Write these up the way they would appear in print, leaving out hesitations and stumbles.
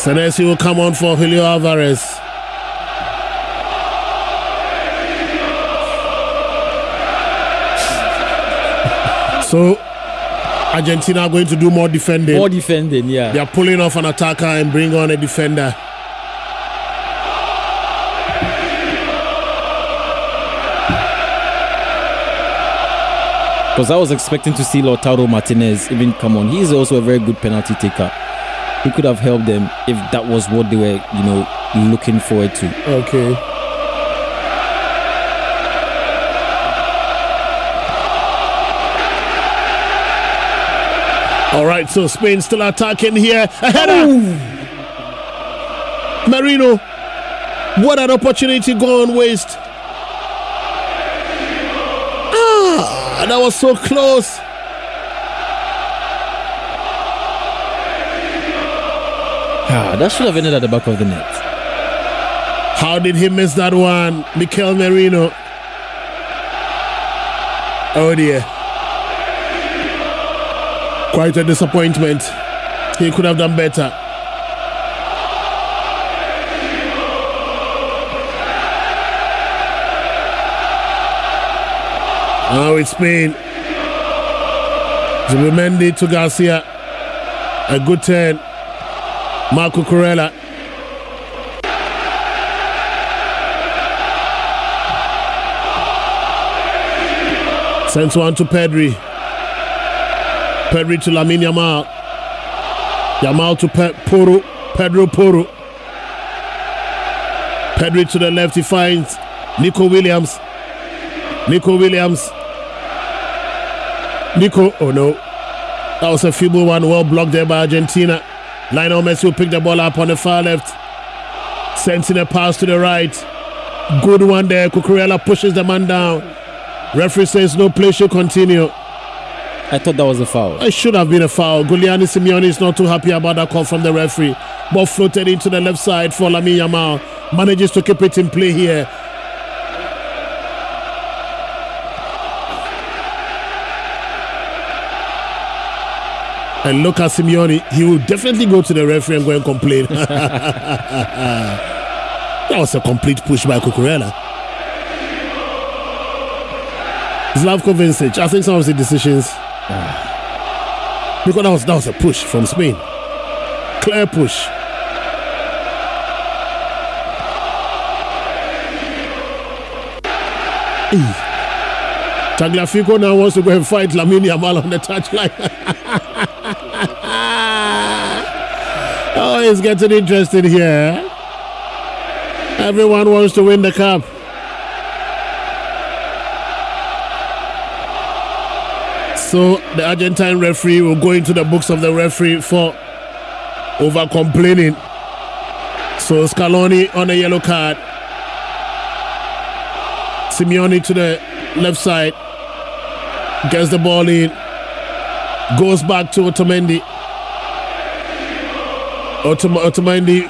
Senesi will come on for Julio Alvarez. So Argentina are going to do more defending. More defending, yeah. They are pulling off an attacker and bring on a defender. Because I was expecting to see Lautaro Martinez even come on. He's also a very good penalty taker. He could have helped them if that was what they were, looking forward to. Okay. All right, so Spain still attacking here. A header. Merino. What an opportunity gone waste. That was so close. That should have ended at the back of the net. How did he miss that one? Mikel Merino. Oh dear. Quite a disappointment. He could have done better. Now it's Spain. Zubimendi to Garcia. A good turn. Marco Corella. Sends one to Pedri. Pedri to Lamine Yamal. Yamal to Pedro Porro. Pedri to the left. He finds Nico Williams. Oh no. That was a feeble one. Well blocked there by Argentina. Lionel Messi will pick the ball up on the far left. Sends in a pass to the right. Good one there. Cucurella pushes the man down. Referee says no play should continue. I thought that was a foul. It should have been a foul. Giuliani Simeone is not too happy about that call from the referee. Ball floated into the left side for Lamine Yamal. Manages to keep it in play here. And look at Simeone. He will definitely go to the referee and go and complain. That was a complete push by Cucurella. Slavko Vincic. I think some of the decisions. Because that was a push from Spain. Clear push. Tagliafico now wants to go and fight Lamine Yamal on the touchline. Oh, it's getting interesting here. Everyone wants to win the cup. So the Argentine referee will go into the books of the referee for over complaining. So Scaloni on a yellow card. Simeone to the left side. Gets the ball in. Goes back to Otamendi. Otamendi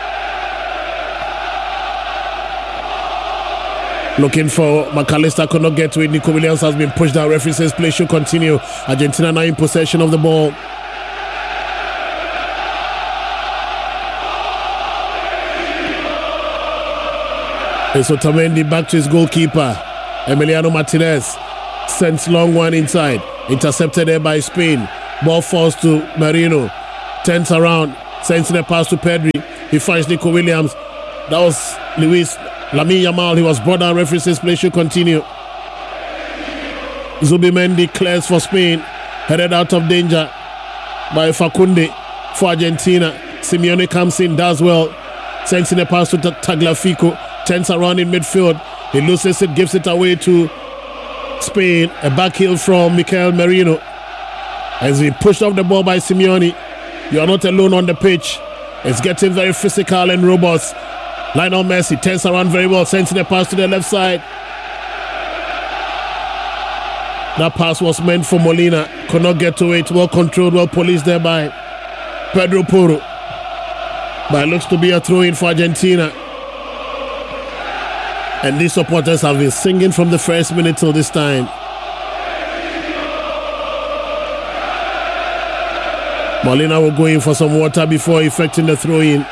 looking for McAllister, could not get to it. Nico Williams has been pushed down. Referee says play should continue. Argentina now in possession of the ball. It's Otamendi back to his goalkeeper. Emiliano Martinez sends long one inside. Intercepted there by Spain. Ball falls to Merino. Turns around. Sends in a pass to Pedri. He finds Nico Williams. That was Lamine Yamal. He was brought down. Referee says play should continue. Zubimendi clears for Spain. Headed out of danger by Facunde for Argentina. Simeone comes in, does well. Sends in a pass to Tagliafico. Turns around in midfield. He loses it, gives it away to Spain. A back heel from Mikel Merino. As he pushed off the ball by Simeone. You are not alone on the pitch. It's getting very physical and robust. Lionel Messi turns around very well, sends in a pass to the left side. That pass was meant for Molina. Could not get to it. Well controlled, well policed there by Pedro Porro. But it looks to be a throw-in for Argentina. And these supporters have been singing from the first minute till this time. Molina will go in for some water before effecting the throw-in.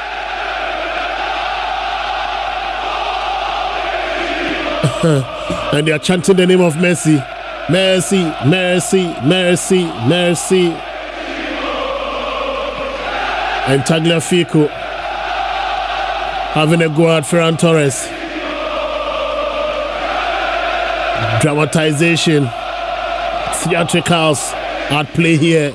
And they are chanting the name of Messi. Mercy, mercy, mercy, mercy. And Tagliafico having a go at Ferran Torres. Dramatization, theatricals at play here.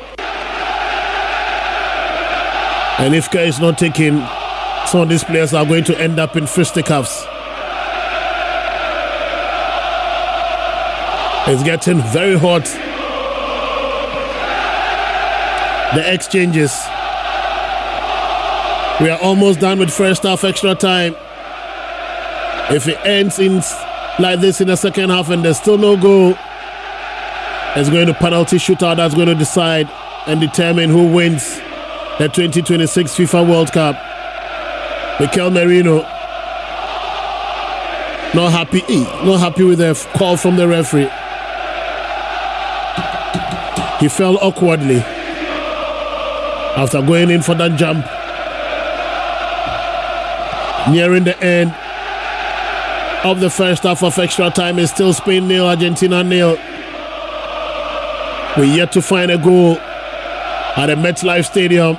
And if care is not taken, some of these players are going to end up in fisticuffs. It's getting very hot. The exchanges. We are almost done with first half extra time. If it ends in like this in the second half and there's still no goal, it's going to penalty shootout that's going to decide and determine who wins the 2026 FIFA World Cup. Mikel Merino not happy with the call from the referee. He fell awkwardly after going in for that jump. Nearing the end of the first half of extra time, is still Spain 0, Argentina 0. We're yet to find a goal at the MetLife Stadium.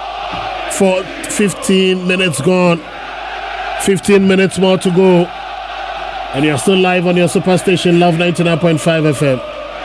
15 minutes gone. 15 minutes more to go. And you're still live on your superstation, Love 99.5 FM.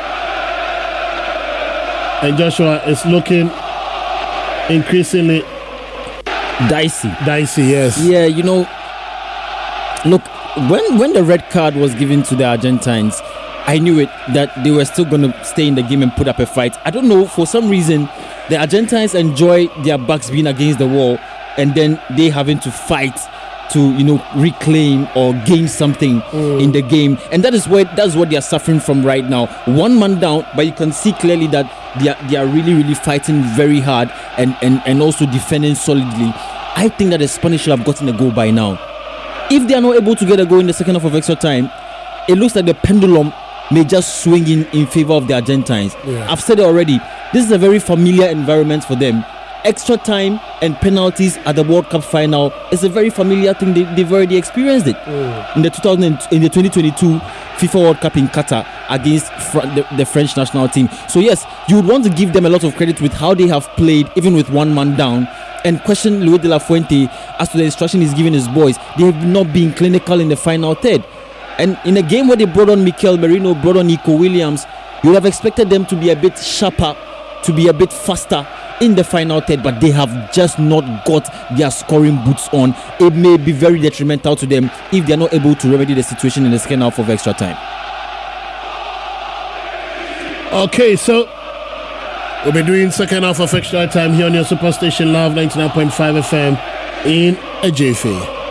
And Joshua is looking increasingly dicey, yes. Yeah, you know, look, when the red card was given to the Argentines, I knew it, that they were still going to stay in the game and put up a fight. I don't know, for some reason, the Argentines enjoy their backs being against the wall and then they having to fight to, you know, reclaim or gain something in the game. And that's what they are suffering from right now. One man down, but you can see clearly that they are really, really fighting very hard and also defending solidly. I think that the Spanish should have gotten a goal by now. If they are not able to get a goal in the second half of extra time, it looks like the pendulum may just swing in favor of the Argentines. Yeah. I've said it already. This is a very familiar environment for them. Extra time and penalties at the World Cup final is a very familiar thing. They've already experienced it in the 2022 FIFA World Cup in Qatar against the French national team. So yes, you would want to give them a lot of credit with how they have played, even with one man down, and question Luis de la Fuente as to the instruction he's giving his boys. They have not been clinical in the final third. And in a game where they brought on Mikel Merino, brought on Nico Williams, you would have expected them to be a bit sharper, to be a bit faster in the final third, but they have just not got their scoring boots on. It may be very detrimental to them if they are not able to remedy the situation in the second half of extra time. Okay, so we'll be doing second half of extra time here on your superstation Love 99.5 FM in Ajefe.